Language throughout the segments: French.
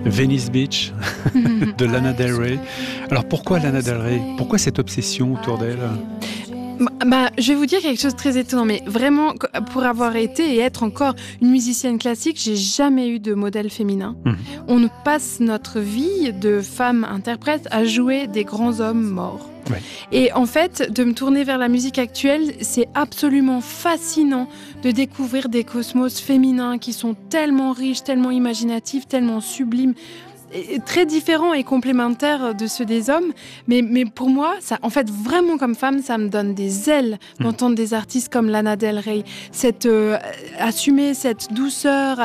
Venice Beach de Lana Del Rey. Alors pourquoi Lana Del Rey? Pourquoi cette obsession autour d'elle? Je vais vous dire quelque chose de très étonnant, mais vraiment, pour avoir été et être encore une musicienne classique, j'ai jamais eu de modèle féminin. On nous passe notre vie de femme interprète à jouer des grands hommes morts. Ouais. Et en fait, de me tourner vers la musique actuelle, c'est absolument fascinant de découvrir des cosmos féminins qui sont tellement riches, tellement imaginatifs, tellement sublimes, très différents et complémentaires de ceux des hommes. Mais pour moi, ça, en fait, vraiment comme femme, ça me donne des ailes d'entendre des artistes comme Lana Del Rey. Assumer cette douceur,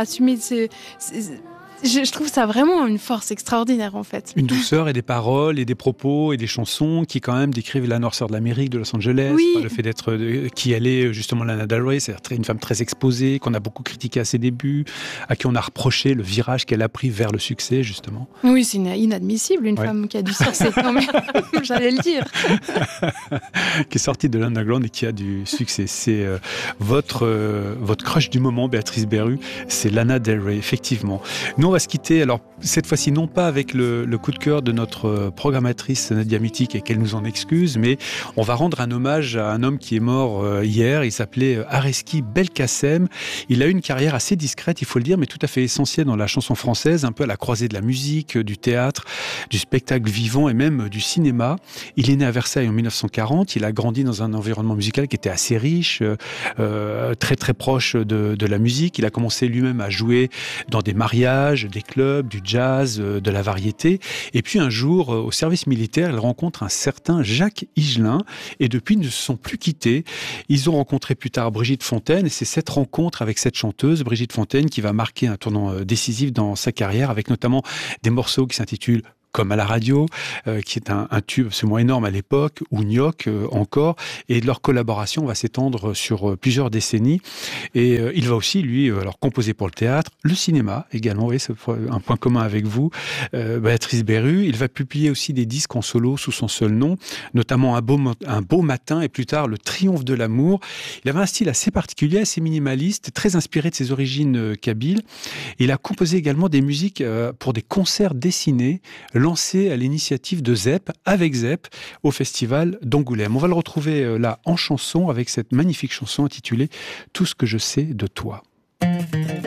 je trouve ça vraiment une force extraordinaire, en fait. Une douceur et des paroles et des propos et des chansons qui quand même décrivent la noirceur de l'Amérique, de Los Angeles, oui. Le fait d'être qui elle est justement Lana Del Rey, c'est-à-dire une femme très exposée, qu'on a beaucoup critiquée à ses débuts, à qui on a reproché le virage qu'elle a pris vers le succès, justement. Oui, c'est inadmissible, une femme qui a du succès quand même, j'allais le dire. Qui est sortie de l'underground et qui a du succès. C'est votre crush du moment, Béatrice Berru, c'est Lana Del Rey, effectivement. Nous, on va se quitter, alors cette fois-ci non pas avec le coup de cœur de notre programmatrice Nadia Mitik et qu'elle nous en excuse, mais on va rendre un hommage à un homme qui est mort hier. Il s'appelait Areski Belkacem. Il a eu une carrière assez discrète, il faut le dire, mais tout à fait essentielle dans la chanson française, un peu à la croisée de la musique, du théâtre, du spectacle vivant et même du cinéma. Il est né à Versailles en 1940. Il a grandi dans un environnement musical qui était assez riche, très très proche de la musique. Il a commencé lui-même à jouer dans des mariages, des clubs, du jazz, de la variété. Et puis un jour, au service militaire, il rencontre un certain Jacques Higelin. Et depuis, ils ne se sont plus quittés. Ils ont rencontré plus tard Brigitte Fontaine. Et c'est cette rencontre avec cette chanteuse, Brigitte Fontaine, qui va marquer un tournant décisif dans sa carrière, avec notamment des morceaux qui s'intitulent Comme à la radio, qui est un tube absolument énorme à l'époque, ou Gnoc encore, et leur collaboration va s'étendre sur plusieurs décennies. Et il va aussi, lui, composer pour le théâtre, le cinéma également, oui, c'est un point commun avec vous, Béatrice Berru. Il va publier aussi des disques en solo sous son seul nom, notamment Un beau matin et plus tard Le Triomphe de l'amour. Il avait un style assez particulier, assez minimaliste, très inspiré de ses origines kabyles. Il a composé également des musiques pour des concerts dessinés, lancé à l'initiative de ZEP, avec ZEP, au festival d'Angoulême. On va le retrouver là en chanson, avec cette magnifique chanson intitulée « Tout ce que je sais de toi ».